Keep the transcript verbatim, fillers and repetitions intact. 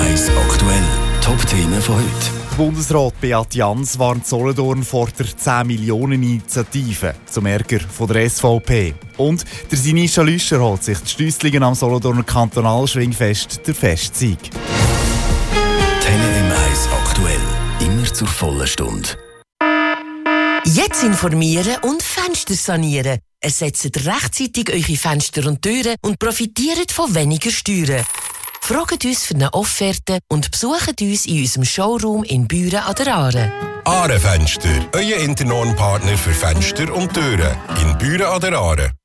eins aktuell. Top-Themen von heute. Bundesrat Beat Jans warnt Solothurn vor der zehn-Millionen-Initiative zum Ärger von der S V P. Und der Sinischa Lüscher holt sich die Stiesslingen am Solothurner Kantonalschwingfest der Festsieg. Tele M eins aktuell. Immer zur vollen Stunde. Jetzt informieren und Fenster sanieren. Ersetzt rechtzeitig eure Fenster und Türen und profitiert von weniger Steuern. Fragt uns für eine Offerte und besucht uns in unserem Showroom in Büren an der Aare. Aare Fenster, euer Internon-Partner für Fenster und Türen in Büren an der Aare.